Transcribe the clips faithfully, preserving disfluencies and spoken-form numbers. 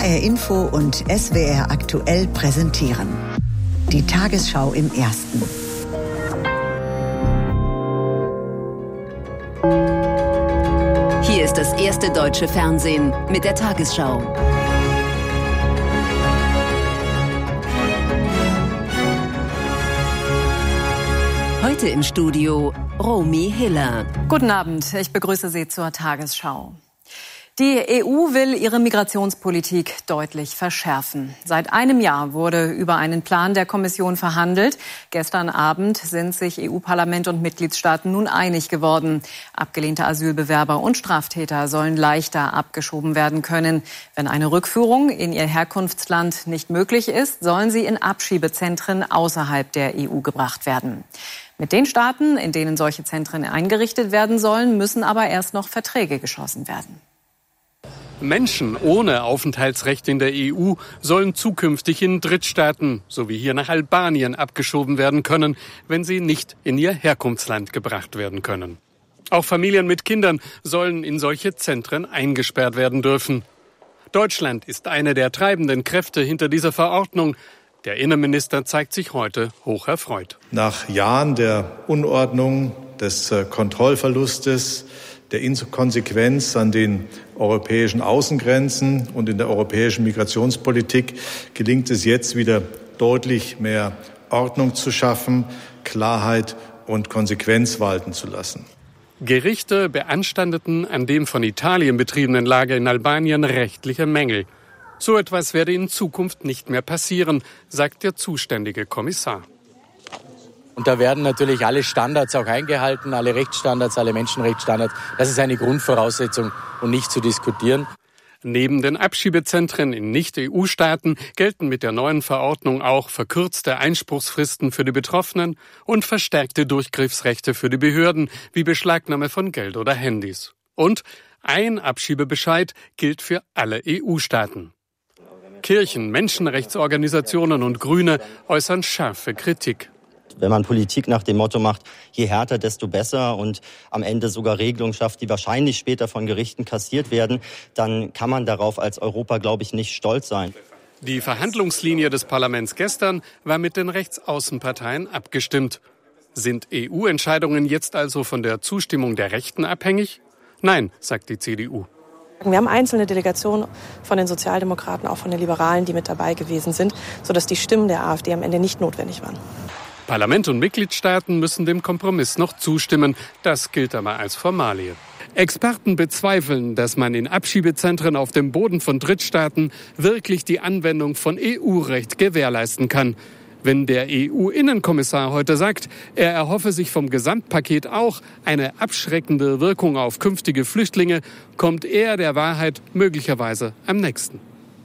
R Info und S W R aktuell präsentieren. Die Tagesschau im Ersten. Hier ist das erste deutsche Fernsehen mit der Tagesschau. Heute im Studio Romy Hiller. Guten Abend, ich begrüße Sie zur Tagesschau. Die E U will ihre Migrationspolitik deutlich verschärfen. Seit einem Jahr wurde über einen Plan der Kommission verhandelt. Gestern Abend sind sich E U-Parlament und Mitgliedstaaten nun einig geworden. Abgelehnte Asylbewerber und Straftäter sollen leichter abgeschoben werden können. Wenn eine Rückführung in ihr Herkunftsland nicht möglich ist, sollen sie in Abschiebezentren außerhalb der E U gebracht werden. Mit den Staaten, in denen solche Zentren eingerichtet werden sollen, müssen aber erst noch Verträge geschlossen werden. Menschen ohne Aufenthaltsrecht in der E U sollen zukünftig in Drittstaaten, so wie hier nach Albanien, abgeschoben werden können, wenn sie nicht in ihr Herkunftsland gebracht werden können. Auch Familien mit Kindern sollen in solche Zentren eingesperrt werden dürfen. Deutschland ist eine der treibenden Kräfte hinter dieser Verordnung. Der Innenminister zeigt sich heute hoch erfreut. Nach Jahren der Unordnung, des Kontrollverlustes, der Inkonsequenz an den europäischen Außengrenzen und in der europäischen Migrationspolitik gelingt es jetzt wieder deutlich mehr Ordnung zu schaffen, Klarheit und Konsequenz walten zu lassen. Gerichte beanstandeten an dem von Italien betriebenen Lager in Albanien rechtliche Mängel. So etwas werde in Zukunft nicht mehr passieren, sagt der zuständige Kommissar. Und da werden natürlich alle Standards auch eingehalten, alle Rechtsstandards, alle Menschenrechtsstandards. Das ist eine Grundvoraussetzung und nicht zu diskutieren. Neben den Abschiebezentren in Nicht-E U-Staaten gelten mit der neuen Verordnung auch verkürzte Einspruchsfristen für die Betroffenen und verstärkte Durchgriffsrechte für die Behörden, wie Beschlagnahme von Geld oder Handys. Und ein Abschiebebescheid gilt für alle E U-Staaten. Kirchen, Menschenrechtsorganisationen und Grüne äußern scharfe Kritik. Wenn man Politik nach dem Motto macht, je härter, desto besser und am Ende sogar Regelungen schafft, die wahrscheinlich später von Gerichten kassiert werden, dann kann man darauf als Europa, glaube ich, nicht stolz sein. Die Verhandlungslinie des Parlaments gestern war mit den Rechtsaußenparteien abgestimmt. Sind E U-Entscheidungen jetzt also von der Zustimmung der Rechten abhängig? Nein, sagt die C D U. Wir haben einzelne Delegationen von den Sozialdemokraten, auch von den Liberalen, die mit dabei gewesen sind, sodass die Stimmen der AfD am Ende nicht notwendig waren. Parlament und Mitgliedstaaten müssen dem Kompromiss noch zustimmen. Das gilt aber als Formalie. Experten bezweifeln, dass man in Abschiebezentren auf dem Boden von Drittstaaten wirklich die Anwendung von E U-Recht gewährleisten kann. Wenn der E U-Innenkommissar heute sagt, er erhoffe sich vom Gesamtpaket auch eine abschreckende Wirkung auf künftige Flüchtlinge, kommt er der Wahrheit möglicherweise am nächsten.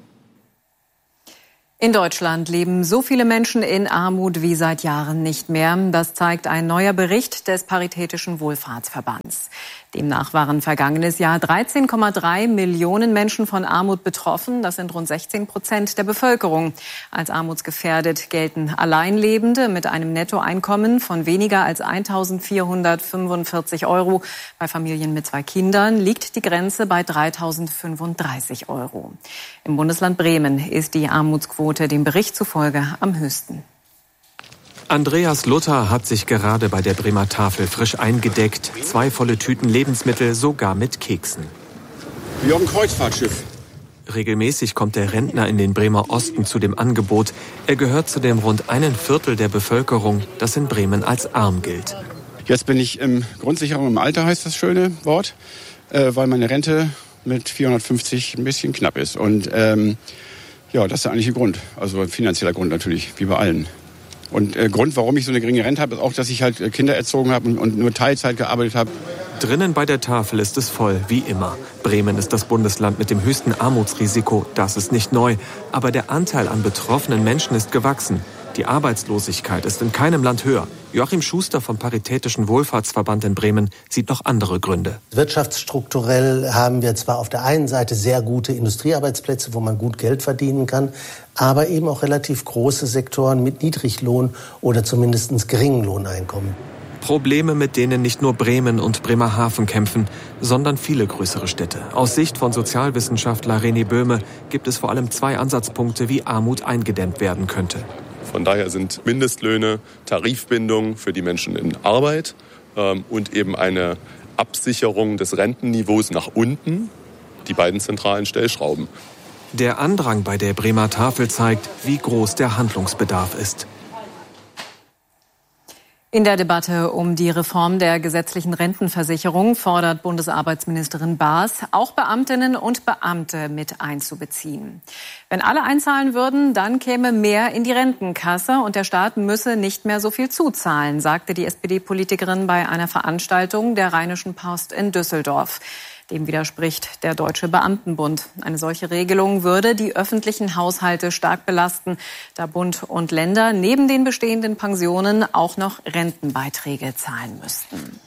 In Deutschland leben so viele Menschen in Armut wie seit Jahren nicht mehr. Das zeigt ein neuer Bericht des Paritätischen Wohlfahrtsverbands. Demnach waren vergangenes Jahr dreizehn Komma drei Millionen Menschen von Armut betroffen. Das sind rund sechzehn Prozent der Bevölkerung. Als armutsgefährdet gelten Alleinlebende mit einem Nettoeinkommen von weniger als eintausendvierhundertfünfundvierzig Euro. Bei Familien mit zwei Kindern liegt die Grenze bei dreitausendfünfunddreißig Euro. Im Bundesland Bremen ist die Armutsquote dem Bericht zufolge am höchsten. Andreas Luther hat sich gerade bei der Bremer Tafel frisch eingedeckt. Zwei volle Tüten Lebensmittel, sogar mit Keksen. Wie auf dem Kreuzfahrtschiff. Regelmäßig kommt der Rentner in den Bremer Osten zu dem Angebot. Er gehört zu dem rund einen Viertel der Bevölkerung, das in Bremen als arm gilt. Jetzt bin ich im Grundsicherung im Alter, heißt das schöne Wort, äh, weil meine Rente mit vierhundertfünfzig ein bisschen knapp ist. Und ähm, ja, das ist der eigentliche Grund. Also ein finanzieller Grund natürlich, wie bei allen. Und äh, Grund, warum ich so eine geringe Rente habe, ist auch, dass ich halt äh, Kinder erzogen habe und, und nur Teilzeit gearbeitet habe. Drinnen bei der Tafel ist es voll, wie immer. Bremen ist das Bundesland mit dem höchsten Armutsrisiko. Das ist nicht neu. Aber der Anteil an betroffenen Menschen ist gewachsen. Die Arbeitslosigkeit ist in keinem Land höher. Joachim Schuster vom Paritätischen Wohlfahrtsverband in Bremen sieht noch andere Gründe. Wirtschaftsstrukturell haben wir zwar auf der einen Seite sehr gute Industriearbeitsplätze, wo man gut Geld verdienen kann, aber eben auch relativ große Sektoren mit Niedriglohn oder zumindest geringen Lohneinkommen. Probleme, mit denen nicht nur Bremen und Bremerhaven kämpfen, sondern viele größere Städte. Aus Sicht von Sozialwissenschaftler René Böhme gibt es vor allem zwei Ansatzpunkte, wie Armut eingedämmt werden könnte. Von daher sind Mindestlöhne, Tarifbindung für die Menschen in Arbeit ähm, und eben eine Absicherung des Rentenniveaus nach unten die beiden zentralen Stellschrauben. Der Andrang bei der Bremer Tafel zeigt, wie groß der Handlungsbedarf ist. In der Debatte um die Reform der gesetzlichen Rentenversicherung fordert Bundesarbeitsministerin Baas, auch Beamtinnen und Beamte mit einzubeziehen. Wenn alle einzahlen würden, dann käme mehr in die Rentenkasse und der Staat müsse nicht mehr so viel zuzahlen, sagte die S P D-Politikerin bei einer Veranstaltung der Rheinischen Post in Düsseldorf. Dem widerspricht der Deutsche Beamtenbund. Eine solche Regelung würde die öffentlichen Haushalte stark belasten, da Bund und Länder neben den bestehenden Pensionen auch noch Rentenbeiträge zahlen müssten.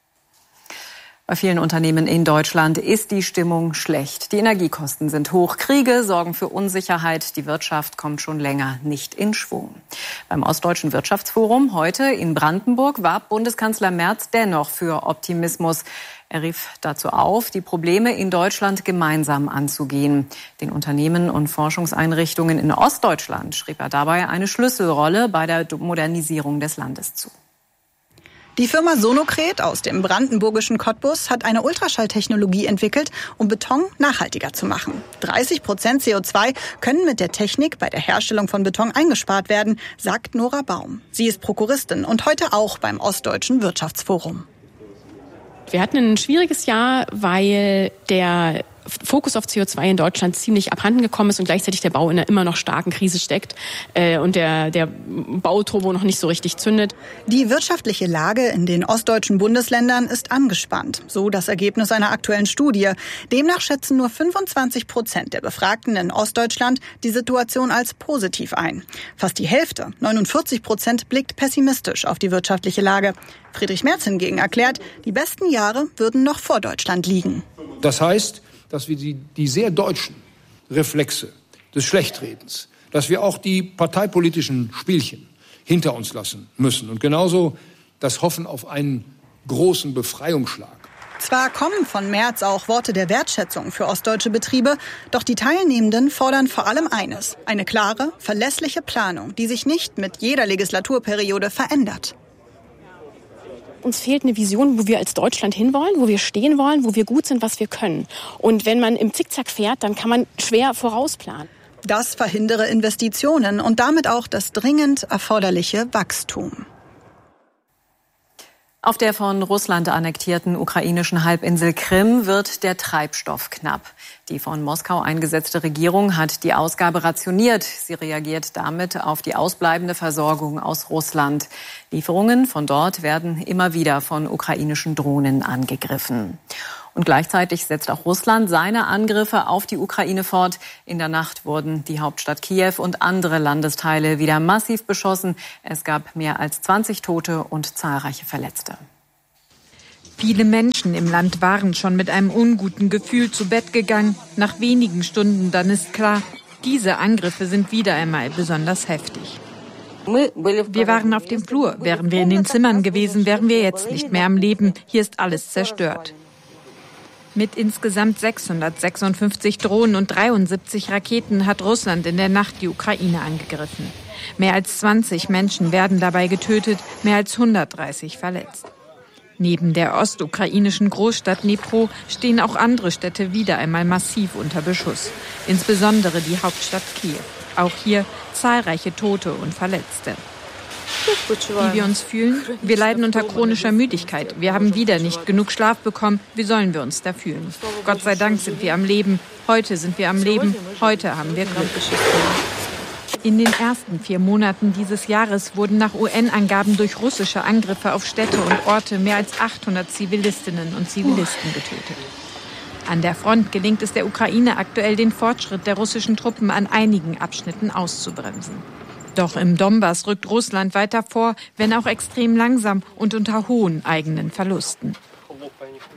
Bei vielen Unternehmen in Deutschland ist die Stimmung schlecht. Die Energiekosten sind hoch. Kriege sorgen für Unsicherheit. Die Wirtschaft kommt schon länger nicht in Schwung. Beim Ostdeutschen Wirtschaftsforum heute in Brandenburg warb Bundeskanzler Merz dennoch für Optimismus. Er rief dazu auf, die Probleme in Deutschland gemeinsam anzugehen. Den Unternehmen und Forschungseinrichtungen in Ostdeutschland schrieb er dabei eine Schlüsselrolle bei der Modernisierung des Landes zu. Die Firma Sonokret aus dem brandenburgischen Cottbus hat eine Ultraschalltechnologie entwickelt, um Beton nachhaltiger zu machen. dreißig Prozent C O zwei können mit der Technik bei der Herstellung von Beton eingespart werden, sagt Nora Baum. Sie ist Prokuristin und heute auch beim Ostdeutschen Wirtschaftsforum. Wir hatten ein schwieriges Jahr, weil der Fokus auf C O zwei in Deutschland ziemlich abhanden gekommen ist und gleichzeitig der Bau in einer immer noch starken Krise steckt äh, und der, der Bauturbo noch nicht so richtig zündet. Die wirtschaftliche Lage in den ostdeutschen Bundesländern ist angespannt, so das Ergebnis einer aktuellen Studie. Demnach schätzen nur fünfundzwanzig Prozent der Befragten in Ostdeutschland die Situation als positiv ein. Fast die Hälfte, neunundvierzig Prozent, blickt pessimistisch auf die wirtschaftliche Lage. Friedrich Merz hingegen erklärt, die besten Jahre würden noch vor Deutschland liegen. Das heißt, dass wir die, die sehr deutschen Reflexe des Schlechtredens, dass wir auch die parteipolitischen Spielchen hinter uns lassen müssen und genauso das Hoffen auf einen großen Befreiungsschlag. Zwar kommen von Merz auch Worte der Wertschätzung für ostdeutsche Betriebe, doch die Teilnehmenden fordern vor allem eines: eine klare, verlässliche Planung, die sich nicht mit jeder Legislaturperiode verändert. Uns fehlt eine Vision, wo wir als Deutschland hinwollen, wo wir stehen wollen, wo wir gut sind, was wir können. Und wenn man im Zickzack fährt, dann kann man schwer vorausplanen. Das verhindere Investitionen und damit auch das dringend erforderliche Wachstum. Auf der von Russland annektierten ukrainischen Halbinsel Krim wird der Treibstoff knapp. Die von Moskau eingesetzte Regierung hat die Ausgabe rationiert. Sie reagiert damit auf die ausbleibende Versorgung aus Russland. Lieferungen von dort werden immer wieder von ukrainischen Drohnen angegriffen. Und gleichzeitig setzt auch Russland seine Angriffe auf die Ukraine fort. In der Nacht wurden die Hauptstadt Kiew und andere Landesteile wieder massiv beschossen. Es gab mehr als zwanzig Tote und zahlreiche Verletzte. Viele Menschen im Land waren schon mit einem unguten Gefühl zu Bett gegangen. Nach wenigen Stunden dann ist klar, diese Angriffe sind wieder einmal besonders heftig. Wir waren auf dem Flur. Wären wir in den Zimmern gewesen, wären wir jetzt nicht mehr am Leben. Hier ist alles zerstört. Mit insgesamt sechshundertsechsundfünfzig Drohnen und dreiundsiebzig Raketen hat Russland in der Nacht die Ukraine angegriffen. Mehr als zwanzig Menschen werden dabei getötet, mehr als hundertdreißig verletzt. Neben der ostukrainischen Großstadt Dnipro stehen auch andere Städte wieder einmal massiv unter Beschuss. Insbesondere die Hauptstadt Kiew. Auch hier zahlreiche Tote und Verletzte. Wie wir uns fühlen? Wir leiden unter chronischer Müdigkeit. Wir haben wieder nicht genug Schlaf bekommen. Wie sollen wir uns da fühlen? Gott sei Dank sind wir am Leben. Heute sind wir am Leben. Heute haben wir Glück. In den ersten vier Monaten dieses Jahres wurden nach U N-Angaben durch russische Angriffe auf Städte und Orte mehr als achthundert Zivilistinnen und Zivilisten getötet. An der Front gelingt es der Ukraine aktuell, den Fortschritt der russischen Truppen an einigen Abschnitten auszubremsen. Doch im Donbass rückt Russland weiter vor, wenn auch extrem langsam und unter hohen eigenen Verlusten.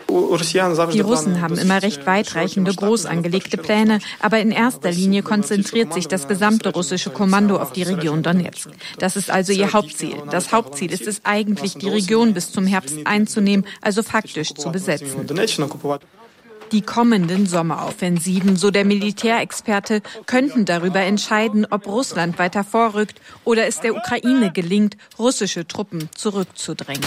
Die Russen haben immer recht weitreichende, groß angelegte Pläne, aber in erster Linie konzentriert sich das gesamte russische Kommando auf die Region Donezk. Das ist also ihr Hauptziel. Das Hauptziel ist es eigentlich, die Region bis zum Herbst einzunehmen, also faktisch zu besetzen. Die kommenden Sommeroffensiven, so der Militärexperte, könnten darüber entscheiden, ob Russland weiter vorrückt oder es der Ukraine gelingt, russische Truppen zurückzudrängen.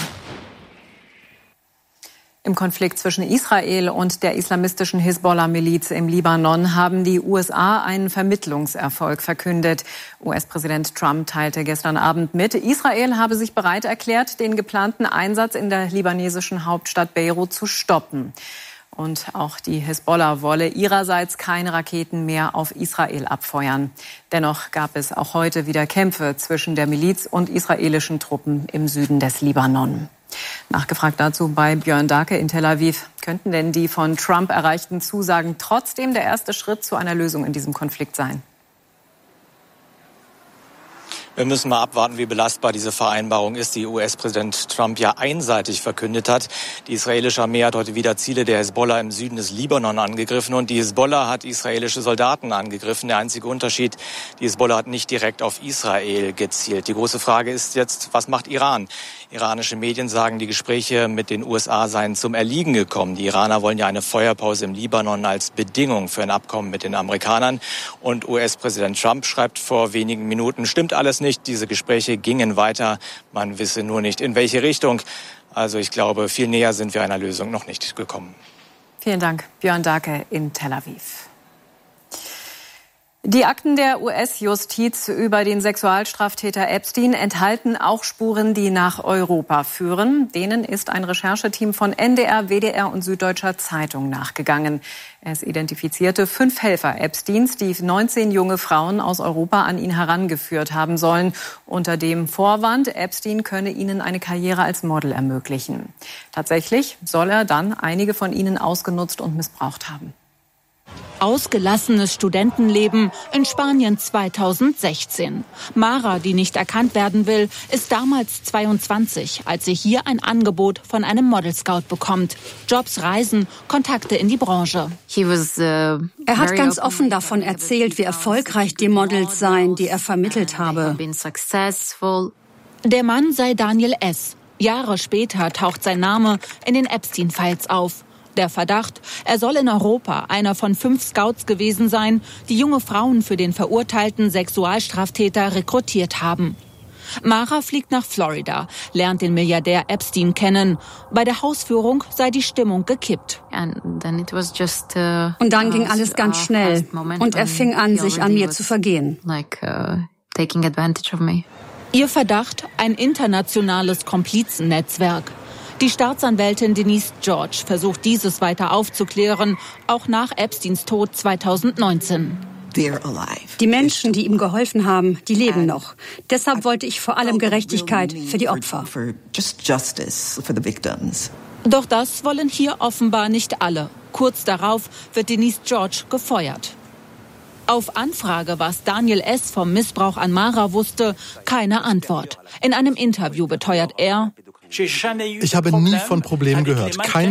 Im Konflikt zwischen Israel und der islamistischen Hisbollah-Miliz im Libanon haben die U S A einen Vermittlungserfolg verkündet. U S-Präsident Trump teilte gestern Abend mit, Israel habe sich bereit erklärt, den geplanten Einsatz in der libanesischen Hauptstadt Beirut zu stoppen. Und auch die Hisbollah wolle ihrerseits keine Raketen mehr auf Israel abfeuern. Dennoch gab es auch heute wieder Kämpfe zwischen der Miliz und israelischen Truppen im Süden des Libanon. Nachgefragt dazu bei Björn Dake in Tel Aviv. Könnten denn die von Trump erreichten Zusagen trotzdem der erste Schritt zu einer Lösung in diesem Konflikt sein? Wir müssen mal abwarten, wie belastbar diese Vereinbarung ist, die U S-Präsident Trump ja einseitig verkündet hat. Die israelische Armee hat heute wieder Ziele der Hisbollah im Süden des Libanon angegriffen und die Hisbollah hat israelische Soldaten angegriffen. Der einzige Unterschied, die Hisbollah hat nicht direkt auf Israel gezielt. Die große Frage ist jetzt, was macht Iran? Iranische Medien sagen, die Gespräche mit den U S A seien zum Erliegen gekommen. Die Iraner wollen ja eine Feuerpause im Libanon als Bedingung für ein Abkommen mit den Amerikanern. Und U S-Präsident Trump schreibt vor wenigen Minuten, stimmt alles nicht. Diese Gespräche gingen weiter. Man wisse nur nicht, in welche Richtung. Also ich glaube, viel näher sind wir einer Lösung noch nicht gekommen. Vielen Dank, Björn Dake in Tel Aviv. Die Akten der U S-Justiz über den Sexualstraftäter Epstein enthalten auch Spuren, die nach Europa führen. Denen ist ein Rechercheteam von N D R, W D R und Süddeutscher Zeitung nachgegangen. Es identifizierte fünf Helfer Epsteins, die neunzehn junge Frauen aus Europa an ihn herangeführt haben sollen, unter dem Vorwand, Epstein könne ihnen eine Karriere als Model ermöglichen. Tatsächlich soll er dann einige von ihnen ausgenutzt und missbraucht haben. Ausgelassenes Studentenleben in Spanien zweitausendsechzehn. Mara, die nicht erkannt werden will, ist damals zweiundzwanzig, als sie hier ein Angebot von einem Model Scout bekommt. Jobs, Reisen, Kontakte in die Branche. Er hat ganz offen davon erzählt, wie erfolgreich die Models seien, die er vermittelt habe. Der Mann sei Daniel S. Jahre später taucht sein Name in den Epstein-Files auf. Der Verdacht, er soll in Europa einer von fünf Scouts gewesen sein, die junge Frauen für den verurteilten Sexualstraftäter rekrutiert haben. Mara fliegt nach Florida, lernt den Milliardär Epstein kennen. Bei der Hausführung sei die Stimmung gekippt. Und dann ging alles ganz schnell und er fing an, sich an mir zu vergehen. Ihr Verdacht, ein internationales Komplizennetzwerk. Die Staatsanwältin Denise George versucht dieses weiter aufzuklären, auch nach Epsteins Tod zweitausendneunzehn. Die Menschen, die ihm geholfen haben, die leben noch. Deshalb wollte ich vor allem Gerechtigkeit für die Opfer. Doch das wollen hier offenbar nicht alle. Kurz darauf wird Denise George gefeuert. Auf Anfrage, was Daniel S. vom Missbrauch an Mara wusste, keine Antwort. In einem Interview beteuert er: Ich habe nie von Problemen gehört. Kein